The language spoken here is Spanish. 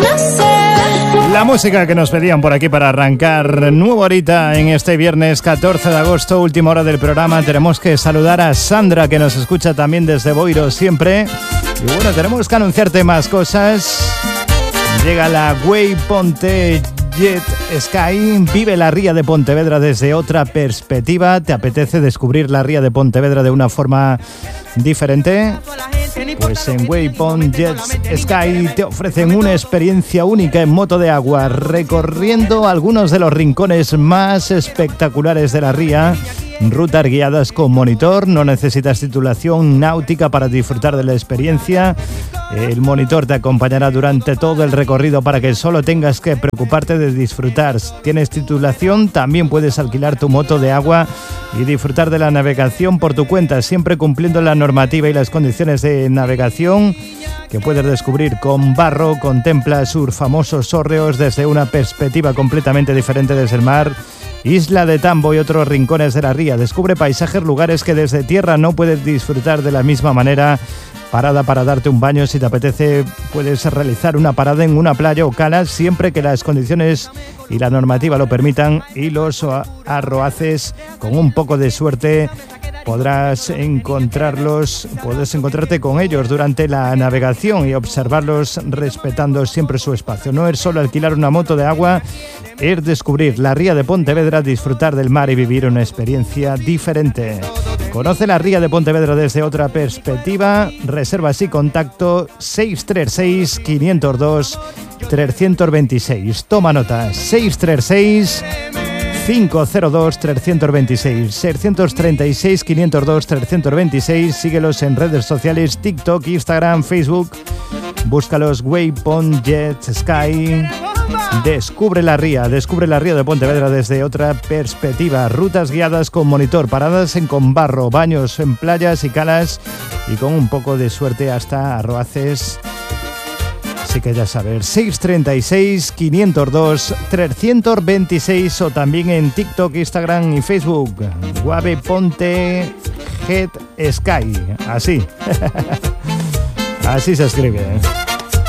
La música que nos pedían por aquí para arrancar nueva horita en este viernes 14 de agosto, última hora del programa. Tenemos que saludar a Sandra, que nos escucha también desde Boiro siempre. Y bueno, tenemos que anunciarte más cosas. Llega la Waypoint Jet Sky. Vive la ría de Pontevedra desde otra perspectiva. ¿Te apetece descubrir la ría de Pontevedra de una forma diferente? Pues en Waypoint Jet Sky te ofrecen una experiencia única en moto de agua, recorriendo algunos de los rincones más espectaculares de la ría. Rutas guiadas con monitor, no necesitas titulación náutica para disfrutar de la experiencia. El monitor te acompañará durante todo el recorrido para que solo tengas que preocuparte de disfrutar. ¿Tienes titulación? También puedes alquilar tu moto de agua y disfrutar de la navegación por tu cuenta, siempre cumpliendo la normativa y las condiciones de navegación que puedes descubrir con barro. Contempla sus famosos hórreos desde una perspectiva completamente diferente desde el mar. Isla de Tambo y otros rincones de la ría. Descubre paisajes, lugares que desde tierra no puedes disfrutar de la misma manera. Parada para darte un baño, si te apetece puedes realizar una parada en una playa o cala, siempre que las condiciones y la normativa lo permitan. Y los arroaces, con un poco de suerte, puedes encontrarte con ellos durante la navegación y observarlos respetando siempre su espacio. No es solo alquilar una moto de agua, es descubrir la ría de Pontevedra, disfrutar del mar y vivir una experiencia diferente. Conoce la ría de Pontevedra desde otra perspectiva. Reservas y contacto 636 502 326. Toma nota, 636 502 326, 636 502 326. Síguelos en redes sociales, TikTok, Instagram, Facebook. Búscalos Waypoint Jet Sky. Descubre la ría de Pontevedra desde otra perspectiva. Rutas guiadas con monitor, paradas en Conbarro, baños en playas y calas y con un poco de suerte hasta arroaces. Así que ya sabes, 636 502 326 o también en TikTok, Instagram y Facebook. Waypoint Jet Sky. Así. Así se escribe.